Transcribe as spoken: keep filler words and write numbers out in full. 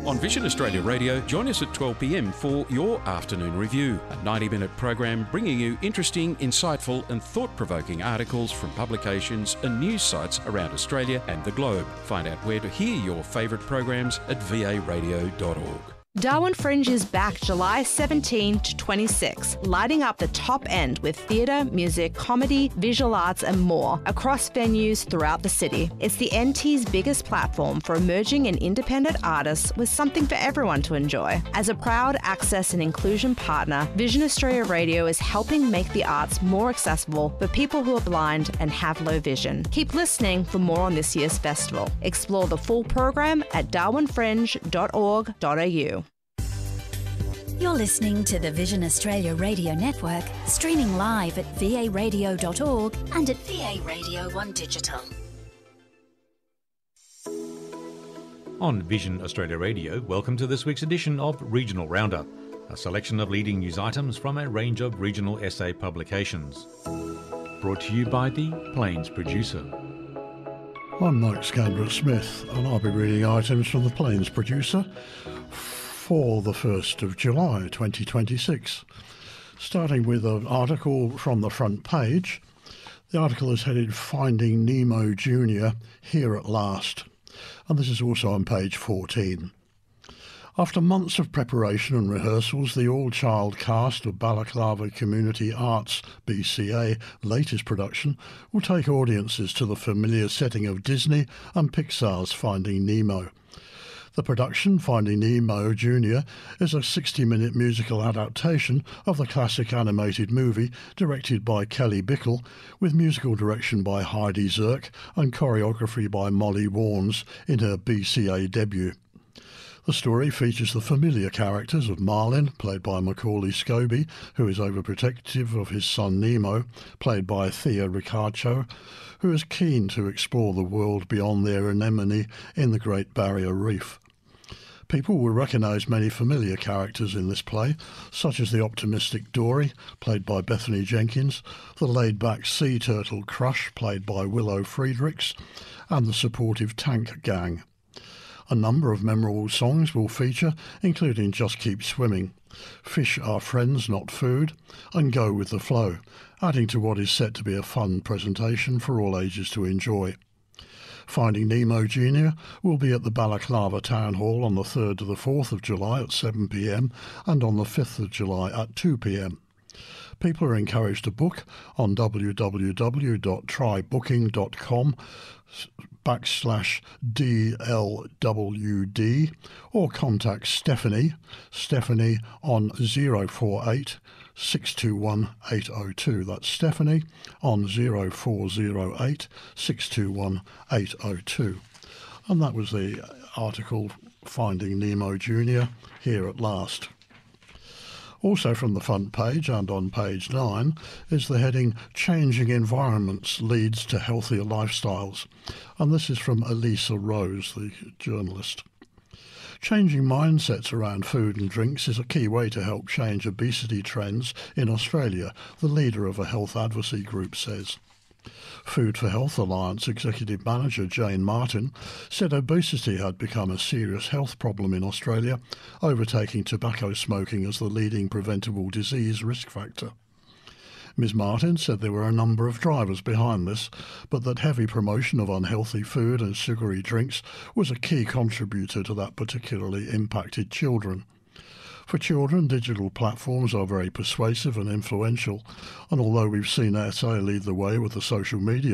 On Vision Australia Radio, join us at twelve p m for Your Afternoon Review, a ninety minute program bringing you interesting, insightful and thought-provoking articles from publications and news sites around Australia and the globe. Find out where to hear your favourite programs at v a radio dot org. Darwin Fringe is back July seventeenth to twenty-sixth, lighting up the top end with theatre, music, comedy, visual arts and more across venues throughout the city. It's the N T's biggest platform for emerging and independent artists with something for everyone to enjoy. As a proud access and inclusion partner, Vision Australia Radio is helping make the arts more accessible for people who are blind and have low vision. Keep listening for more on this year's festival. Explore the full program at darwin fringe dot org dot a u. You're listening to the Vision Australia Radio Network, streaming live at v a radio dot org and at V A Radio one Digital. On Vision Australia Radio, welcome to this week's edition of Regional Roundup, a selection of leading news items from a range of regional essay publications. Brought to you by the Plains Producer. I'm Mike Scandrett-Smith and I'll be reading items from the Plains Producer for the first of July twenty twenty-six. Starting with an article from the front page. The article is headed Finding Nemo Junior Here at Last, and this is also on page fourteen. After months of preparation and rehearsals, the all-child cast of Balaclava Community Arts B C A latest production will take audiences to the familiar setting of Disney and Pixar's Finding Nemo. The production, Finding Nemo Junior, is a sixty minute musical adaptation of the classic animated movie directed by Kelly Bickle, with musical direction by Heidi Zirk and choreography by Molly Warnes in her B C A debut. The story features the familiar characters of Marlin, played by Macaulay Scobie, who is overprotective of his son Nemo, played by Thea Riccardo, who is keen to explore the world beyond their anemone in the Great Barrier Reef. People will recognise many familiar characters in this play, such as the optimistic Dory, played by Bethany Jenkins, the laid-back sea turtle Crush, played by Willow Friedrichs, and the supportive Tank Gang. A number of memorable songs will feature, including Just Keep Swimming, Fish Are Friends Not Food, and Go With The Flow, adding to what is set to be a fun presentation for all ages to enjoy. Finding Nemo Junior will be at the Balaclava Town Hall on the third to the fourth of July at seven p m and on the fifth of July at two p m. People are encouraged to book on w w w dot try booking dot com backslash D L W D or contact Stephanie, Stephanie on zero four eight six two one eight oh two. That's Stephanie on zero four zero eight six two one eight oh two. And that was the article Finding Nemo Junior Here at Last. Also from the front page and on page nine is the heading Changing Environments Leads to Healthier Lifestyles, and this is from Elisa Rose, the journalist. Changing mindsets around food and drinks is a key way to help change obesity trends in Australia, the leader of a health advocacy group says. Food for Health Alliance Executive Manager Jane Martin said obesity had become a serious health problem in Australia, overtaking tobacco smoking as the leading preventable disease risk factor. Miz Martin said there were a number of drivers behind this, but that heavy promotion of unhealthy food and sugary drinks was a key contributor to that particularly impacted children. For children, digital platforms are very persuasive and influential, and although we've seen S A lead the way with the social media